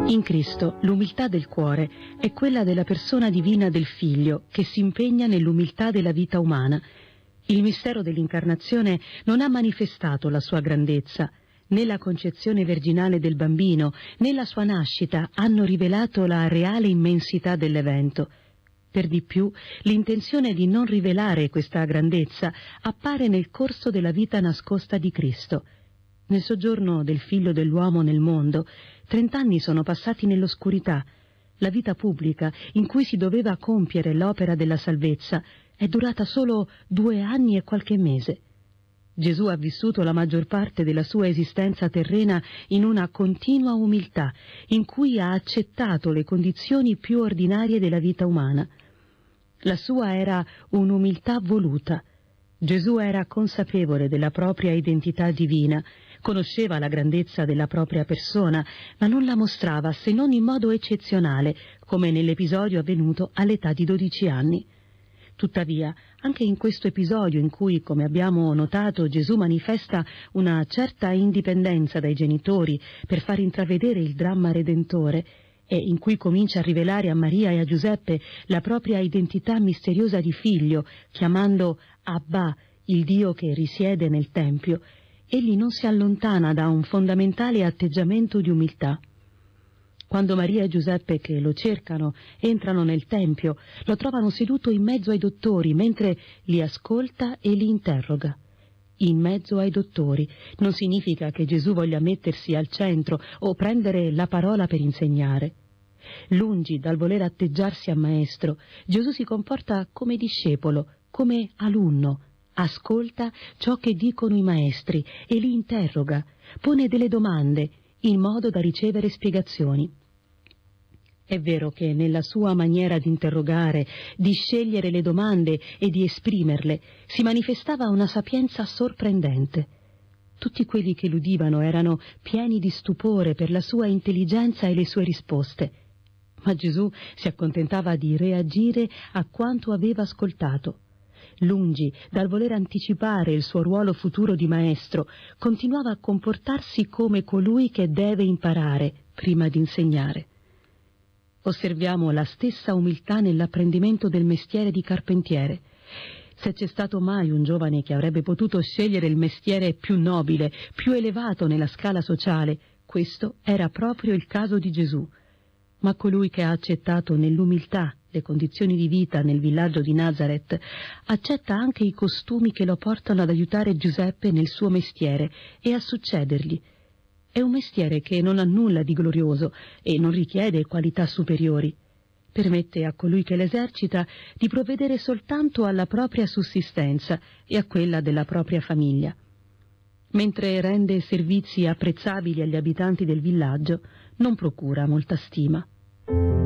In Cristo l'umiltà del cuore è quella della persona divina del Figlio che si impegna nell'umiltà della vita umana. Il mistero dell'incarnazione non ha manifestato la sua grandezza, né la concezione virginale del bambino, né la sua nascita hanno rivelato la reale immensità dell'evento. Per di più, l'intenzione di non rivelare questa grandezza appare nel corso della vita nascosta di Cristo. Nel soggiorno del Figlio dell'uomo nel mondo, 30 anni sono passati nell'oscurità. La vita pubblica, in cui si doveva compiere l'opera della salvezza, è durata solo 2 anni e qualche mese. Gesù ha vissuto la maggior parte della sua esistenza terrena in una continua umiltà, in cui ha accettato le condizioni più ordinarie della vita umana. La sua era un'umiltà voluta. Gesù era consapevole della propria identità divina, conosceva la grandezza della propria persona, ma non la mostrava se non in modo eccezionale, come nell'episodio avvenuto all'età di 12 anni. Tuttavia, anche in questo episodio in cui, come abbiamo notato, Gesù manifesta una certa indipendenza dai genitori per far intravedere il dramma redentore, e in cui comincia a rivelare a Maria e a Giuseppe la propria identità misteriosa di figlio, chiamando Abba, il Dio che risiede nel Tempio, egli non si allontana da un fondamentale atteggiamento di umiltà. Quando Maria e Giuseppe, che lo cercano, entrano nel Tempio, lo trovano seduto in mezzo ai dottori, mentre li ascolta e li interroga. In mezzo ai dottori non significa che Gesù voglia mettersi al centro o prendere la parola per insegnare. Lungi dal voler atteggiarsi a maestro, Gesù si comporta come discepolo, come alunno, ascolta ciò che dicono i maestri e li interroga, pone delle domande in modo da ricevere spiegazioni. È vero che nella sua maniera di interrogare, di scegliere le domande e di esprimerle, si manifestava una sapienza sorprendente. Tutti quelli che l'udivano erano pieni di stupore per la sua intelligenza e le sue risposte. Ma Gesù si accontentava di reagire a quanto aveva ascoltato. Lungi dal voler anticipare il suo ruolo futuro di maestro, continuava a comportarsi come colui che deve imparare prima di insegnare. Osserviamo la stessa umiltà nell'apprendimento del mestiere di carpentiere. Se c'è stato mai un giovane che avrebbe potuto scegliere il mestiere più nobile, più elevato nella scala sociale, questo era proprio il caso di Gesù. Ma colui che ha accettato nell'umiltà le condizioni di vita nel villaggio di Nazareth, accetta anche i costumi che lo portano ad aiutare Giuseppe nel suo mestiere e a succedergli. È un mestiere che non ha nulla di glorioso e non richiede qualità superiori. Permette a colui che l'esercita di provvedere soltanto alla propria sussistenza e a quella della propria famiglia. Mentre rende servizi apprezzabili agli abitanti del villaggio, non procura molta stima.